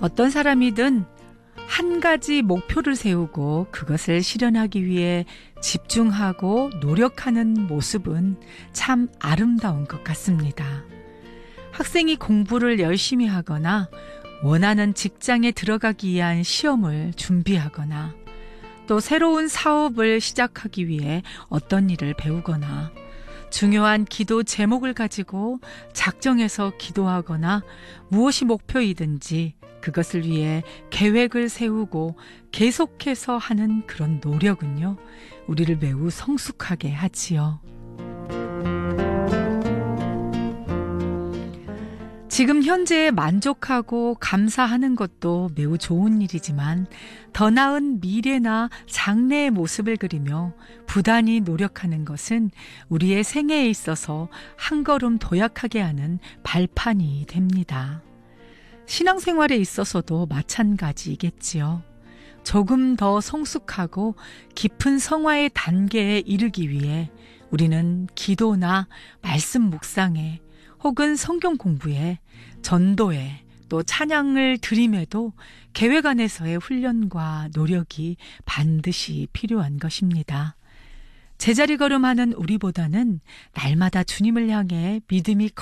어떤 사람이든 한 가지 목표를 세우고 그것을 실현하기 위해 집중하고 노력하는 모습은 참 아름다운 것 같습니다. 학생이 공부를 열심히 하거나 원하는 직장에 들어가기 위한 시험을 준비하거나 또 새로운 사업을 시작하기 위해 어떤 일을 배우거나 중요한 기도 제목을 가지고 작정해서 기도하거나 무엇이 목표이든지 그것을 위해 계획을 세우고 계속해서 하는 그런 노력은요, 우리를 매우 성숙하게 하지요. 지금 현재에 만족하고 감사하는 것도 매우 좋은 일이지만 더 나은 미래나 장래의 모습을 그리며 부단히 노력하는 것은 우리의 생애에 있어서 한 걸음 도약하게 하는 발판이 됩니다. 신앙생활에 있어서도 마찬가지이겠지요. 조금 더 성숙하고 깊은 성화의 단계에 이르기 위해 우리는 기도나 말씀 묵상에 혹은 성경 공부에 전도에 또 찬양을 드림에도 계획 안에서의 훈련과 노력이 반드시 필요한 것입니다. 제자리 걸음하는 우리보다는 날마다 주님을 향해 믿음이